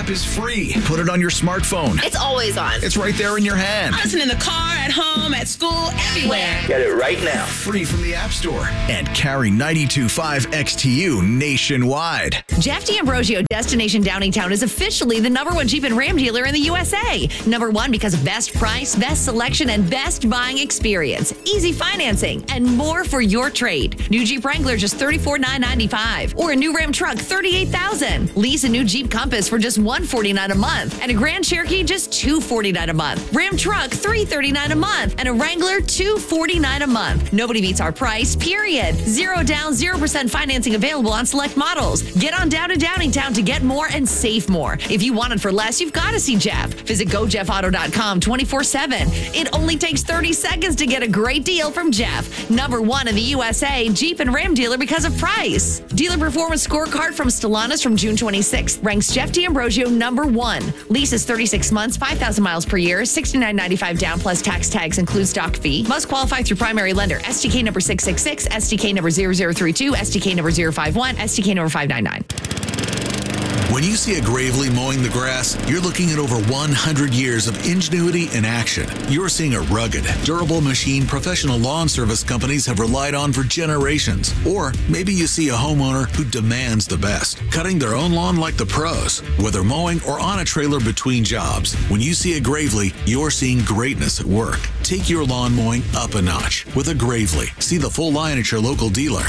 app is free. Put it on your smartphone. It's always on. It's right there in your hand. I listen in the car, at home, at school, everywhere. Get it right now. Free from the App Store. And carry 92.5 XTU nationwide. Jeff D'Ambrosio Destination Downingtown is officially the #1 Jeep and Ram dealer in the USA. #1 because of best price, best selection, and best buying experience. Easy financing, and more for your trade. New Jeep Wrangler just $34,995. Or a new Ram truck, $38,000. Lease a new Jeep Compass for just $149 a month. And a Grand Cherokee, just $249 a month. Ram truck, $339 a month. And a Wrangler, $249 a month. Nobody beats our price, period. 0 down, 0% financing available on select models. Get on down to Downingtown to get more and save more. If you want it for less, you've got to see Jeff. Visit GoJeffAuto.com 24/7. It only takes 30 seconds to get a great deal from Jeff. #1 in the USA, Jeep and Ram dealer because of price. Dealer Performance Scorecard from Stellantis from June 26th ranks Jeff D'Ambrosio #1. Leases 36 months, 5,000 miles per year, $69.95 down plus tax tags include stock fee. Must qualify through primary lender. STK number 666, STK number 0032, STK number 051, STK number 599. When you see a Gravely mowing the grass, you're looking at over 100 years of ingenuity in action. You're seeing a rugged, durable machine professional lawn service companies have relied on for generations. Or maybe you see a homeowner who demands the best, cutting their own lawn like the pros, whether mowing or on a trailer between jobs. When you see a Gravely, you're seeing greatness at work. Take your lawn mowing up a notch with a Gravely. See the full line at your local dealer.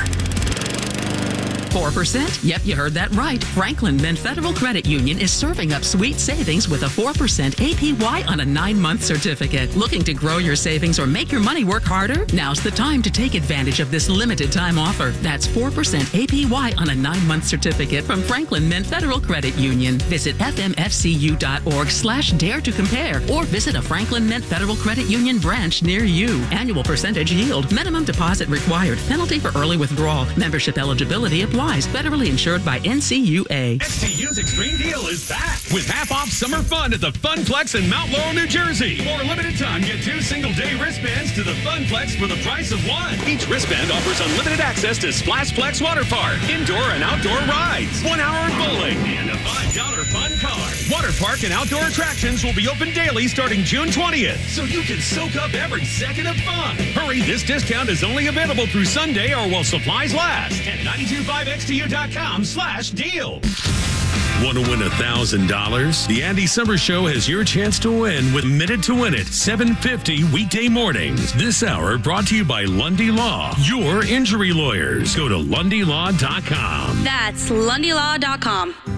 4%? Yep, you heard that right. Franklin Mint Federal Credit Union is serving up sweet savings with a 4% APY on a 9-month certificate. Looking to grow your savings or make your money work harder? Now's the time to take advantage of this limited time offer. That's 4% APY on a 9-month certificate from Franklin Mint Federal Credit Union. Visit fmfcu.org/dare to compare or visit a Franklin Mint Federal Credit Union branch near you. Annual percentage yield. Minimum deposit required. Penalty for early withdrawal. Membership eligibility applies. Federally insured by NCUA. XTU's Extreme Deal is back with half-off summer fun at the Funplex in Mount Laurel, New Jersey. For a limited time, get 2 single-day wristbands to the Funplex for the price of 1. Each wristband offers unlimited access to Splashplex Water Park, indoor and outdoor rides, 1 hour of bowling, and a $5 fun card. Water Park and outdoor attractions will be open daily starting June 20th, so you can soak up every second of fun. Hurry, this discount is only available through Sunday or while supplies last at 925XTU.com/deal. Want to win $1,000? The Andy Summers Show has your chance to win with Minute to Win It, 7:50 weekday mornings. This hour brought to you by Lundy Law, your injury lawyers. Go to LundyLaw.com. That's LundyLaw.com.